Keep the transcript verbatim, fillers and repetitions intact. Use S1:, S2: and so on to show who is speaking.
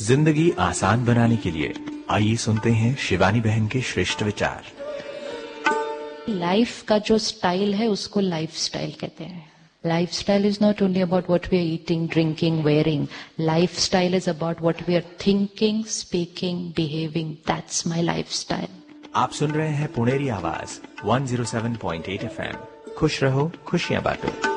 S1: जिंदगी आसान बनाने के लिए आइए सुनते हैं शिवानी बहन के श्रेष्ठ विचार।
S2: लाइफ का जो स्टाइल है उसको लाइफ स्टाइल कहते हैं। Life style is not only about what we are eating, drinking, wearing. Life style is about what we are thinking, speaking, behaving. That's my life style.
S1: आप सुन रहे हैं पुणेरी आवाज एक सौ सात पॉइंट आठ एफ एम। खुश रहो, खुशियां बांटो।